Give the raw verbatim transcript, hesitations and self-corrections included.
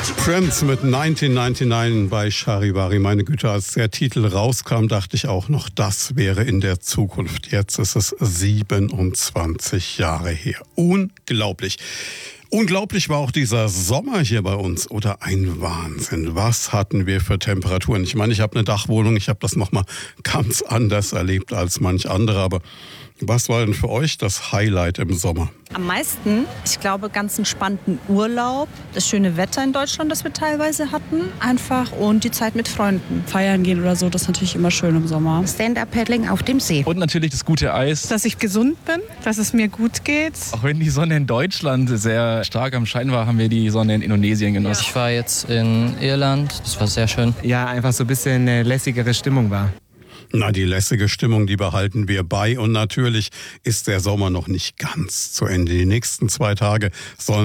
Prince mit neunzehnhundertneunundneunzig bei Charivari. Meine Güte, als der Titel rauskam, dachte ich auch noch, das wäre in der Zukunft. Jetzt ist es siebenundzwanzig Jahre her. Unglaublich. Unglaublich war auch dieser Sommer hier bei uns, oder ein Wahnsinn. Was hatten wir für Temperaturen? Ich meine, ich habe eine Dachwohnung, ich habe das nochmal ganz anders erlebt als manch andere, aber was war denn für euch das Highlight im Sommer? Am meisten, ich glaube, ganz entspannten Urlaub, das schöne Wetter in Deutschland, das wir teilweise hatten, einfach, und die Zeit mit Freunden. Feiern gehen oder so, das ist natürlich immer schön im Sommer. Stand-up-Paddling auf dem See. Und natürlich das gute Eis. Dass ich gesund bin, dass es mir gut geht. Auch wenn die Sonne in Deutschland sehr stark am Schein war, haben wir die Sonne in Indonesien genossen. Ich war jetzt in Irland, das war sehr schön. Ja, einfach so ein bisschen eine lässigere Stimmung war. Na, die lässige Stimmung, die behalten wir bei. Und natürlich ist der Sommer noch nicht ganz zu Ende. Die nächsten zwei Tage sollen